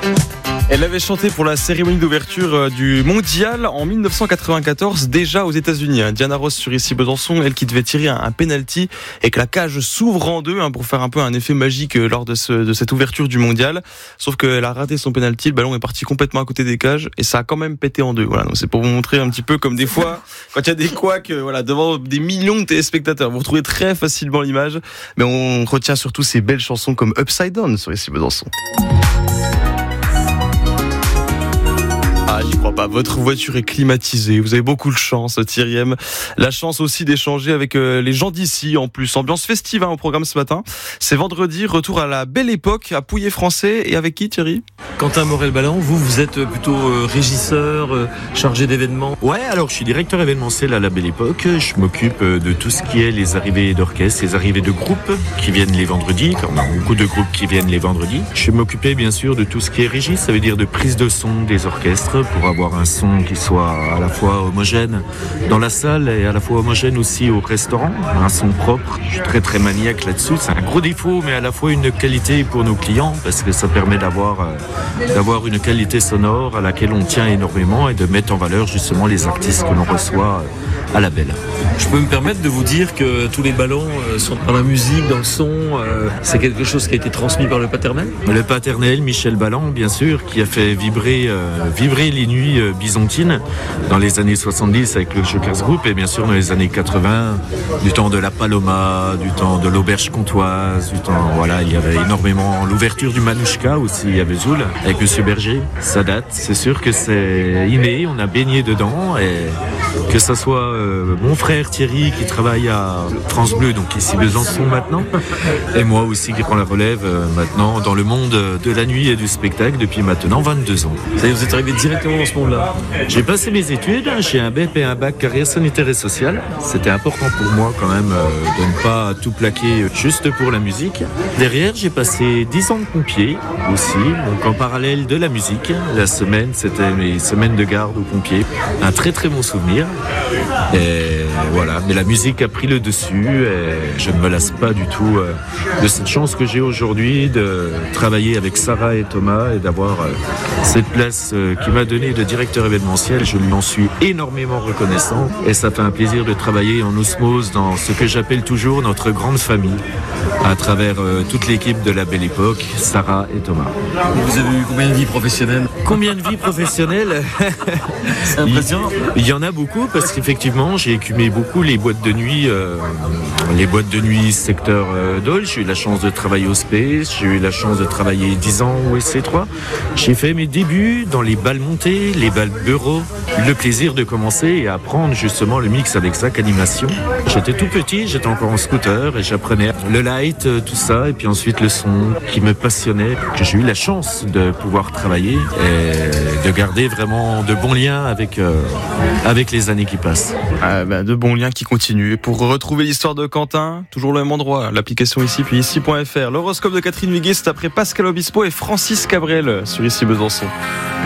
Elle avait chanté pour la cérémonie d'ouverture du Mondial en 1994, déjà aux États-Unis. Diana Ross sur Ici Besançon, elle qui devait tirer un penalty et que la cage s'ouvre en deux pour faire un peu un effet magique lors de cette ouverture du Mondial. Sauf qu'elle a raté son penalty, le ballon est parti complètement à côté des cages et ça a quand même pété en deux. Voilà, donc c'est pour vous montrer un petit peu comme des fois quand il y a des couacs, devant des millions de téléspectateurs. Vous retrouvez très facilement l'image, mais on retient surtout ces belles chansons comme Upside Down sur Ici Besançon. J'y crois pas. Votre voiture est climatisée. Vous avez beaucoup de chance, Thierry M. La chance aussi d'échanger avec les gens d'ici. En plus, ambiance festive au programme ce matin. C'est vendredi, retour à la belle époque à Pouilly-Français. Et avec qui, Thierry ? Quentin Morel-Balland, vous êtes plutôt régisseur, chargé d'événements. Ouais, alors je suis directeur événementiel à la belle époque. Je m'occupe de tout ce qui est les arrivées d'orchestres, les arrivées de groupes qui viennent les vendredis. On a beaucoup de groupes qui viennent les vendredis. Je vais m'occuper bien sûr de tout ce qui est régie, ça veut dire de prise de son des orchestres pour avoir un son qui soit à la fois homogène dans la salle et à la fois homogène aussi au restaurant. Un son propre. Je suis très maniaque là-dessus. C'est un gros défaut, mais à la fois une qualité pour nos clients parce que ça permet d'avoir une qualité sonore à laquelle on tient énormément et de mettre en valeur justement les artistes que l'on reçoit à la belle. Je peux me permettre de vous dire que tous les ballons sont dans la musique, dans le son, c'est quelque chose qui a été transmis par le paternel ? Le paternel, Michel Balland, bien sûr, qui a fait vibrer les nuits byzantines dans les années 70 avec le Jokers Group et bien sûr dans les années 80, du temps de la Paloma, du temps de l'Auberge Comtoise, il y avait énormément l'ouverture du Manouchka aussi à Vesoul avec Monsieur Berger. Ça date, c'est sûr que c'est inné, on a baigné dedans et que ça soit mon frère Thierry qui travaille à France Bleu, donc ici Besançon maintenant, et moi aussi qui prends la relève maintenant dans le monde de la nuit et du spectacle depuis maintenant 22 ans. Ça y est, vous êtes arrivé directement dans ce monde-là. J'ai passé mes études, j'ai un BEP et un bac carrière sanitaire et sociale. C'était important pour moi quand même de ne pas tout plaquer juste pour la musique. Derrière, j'ai passé 10 ans de pompier aussi, donc en parallèle de la musique. La semaine, c'était mes semaines de garde aux pompiers. Un très bon souvenir. Et voilà, mais la musique a pris le dessus et je ne me lasse pas du tout de cette chance que j'ai aujourd'hui de travailler avec Sarah et Thomas et d'avoir cette place qui m'a donné de directeur événementiel. Je lui en suis énormément reconnaissant et ça fait un plaisir de travailler en osmose dans ce que j'appelle toujours notre grande famille à travers toute l'équipe de la belle époque, Sarah et Thomas. Vous avez eu combien de vies professionnelles ? Combien de vies professionnelles ? C'est impressionnant. Il y en a beaucoup parce qu'effectivement j'ai écumé beaucoup les boîtes de nuit secteur Dole. J'ai eu la chance de travailler au Space, j'ai eu la chance de travailler 10 ans au SC3. J'ai fait mes débuts dans les balles montées, les balles bureau. Le plaisir de commencer et apprendre justement le mix avec Zach Animation. J'étais tout petit, j'étais encore en scooter et j'apprenais le light, tout ça, et puis ensuite le son qui me passionnait, que j'ai eu la chance de pouvoir travailler et de garder vraiment de bons liens avec les années qui passent. De bons liens qui continuent. Et pour retrouver l'histoire de Quentin, toujours le même endroit, l'application ici, puis ici.fr. L'horoscope de Catherine Huguet, c'est après Pascal Obispo et Francis Cabrel sur Ici Besançon.